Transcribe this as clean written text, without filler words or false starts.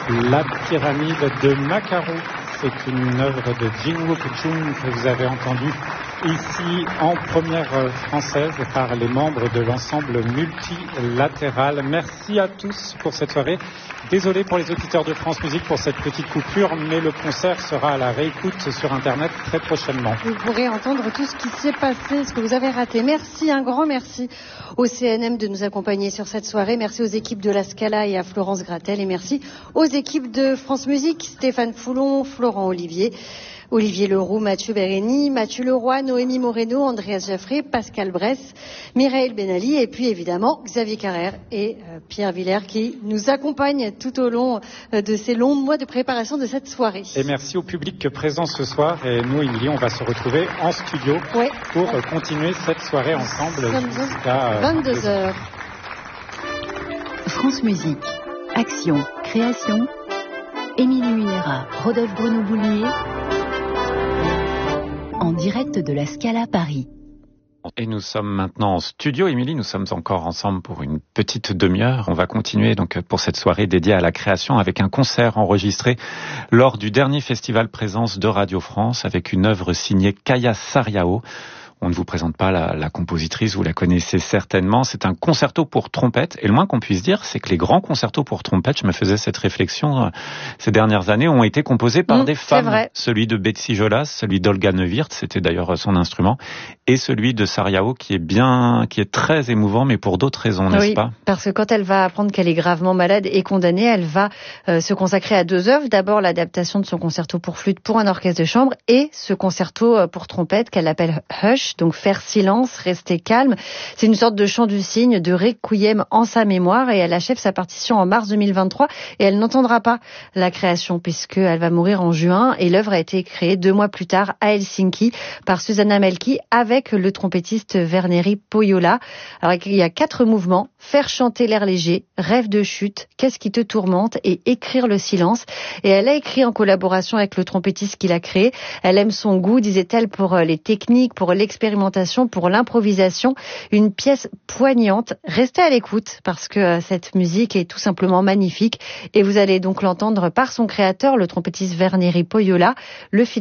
La pyramide de Makarou, c'est une œuvre de Jin-wook Chung que vous avez entendue ici en première française par les membres de l'ensemble multilatéral. Merci à tous pour cette soirée. Désolé pour les auditeurs de France Musique pour cette petite coupure, mais le concert sera à la réécoute sur Internet très prochainement. Vous pourrez entendre tout ce qui s'est passé, ce que vous avez raté. Merci, un grand merci au CNM de nous accompagner sur cette soirée. Merci aux équipes de la Scala et à Florence Gratel. Et merci aux équipes de France Musique, Stéphane Foulon, Florent Olivier, Olivier Leroux, Mathieu Bérény, Mathieu Leroy, Noémie Moreno, Andreas Jaffré, Pascal Bress, Mireille Benali et puis évidemment Xavier Carrère et Pierre Villers qui nous accompagnent tout au long de ces longs mois de préparation de cette soirée. Et merci au public présent ce soir. Et nous, Émilie, on va se retrouver en studio pour continuer cette soirée ensemble jusqu'à 22h. France Musique, action, création, Émilie Munera, Rodolphe Bruno-Boulier, en direct de la Scala Paris. Et nous sommes maintenant en studio, Émilie, nous sommes encore ensemble pour une petite demi-heure. On va continuer donc pour cette soirée dédiée à la création avec un concert enregistré lors du dernier festival Présence de Radio France avec une œuvre signée Kaya Sarriao. On ne vous présente pas la compositrice, vous la connaissez certainement. C'est un concerto pour trompette. Et le moins qu'on puisse dire, c'est que les grands concertos pour trompette, je me faisais cette réflexion ces dernières années, ont été composés par des femmes. Vrai. Celui de Betsy Jolas, celui d'Olga Neuwirth, c'était d'ailleurs son instrument, et celui de Sarriao qui est très émouvant, mais pour d'autres raisons, n'est-ce pas? Parce que quand elle va apprendre qu'elle est gravement malade et condamnée, elle va se consacrer à deux œuvres. D'abord, l'adaptation de son concerto pour flûte pour un orchestre de chambre et ce concerto pour trompette qu'elle appelle Hush. Donc faire silence, rester calme. C'est une sorte de chant du cygne, de requiem en sa mémoire et elle achève sa partition en mars 2023 et elle n'entendra pas la création puisqu'elle va mourir en juin et l'œuvre a été créée 2 mois plus tard à Helsinki par Susanna Melki avec le trompettiste Verneri Pohjola. Alors il y a 4 mouvements: faire chanter l'air léger, rêve de chute, qu'est-ce qui te tourmente et écrire le silence. Et elle a écrit en collaboration avec le trompettiste qui l'a créé. Elle aime son goût, disait-elle, pour les techniques, pour l'expérimentation, pour l'improvisation. Une pièce poignante. Restez à l'écoute parce que cette musique est tout simplement magnifique et vous allez donc l'entendre par son créateur, le trompettiste Verneri Pohjola, le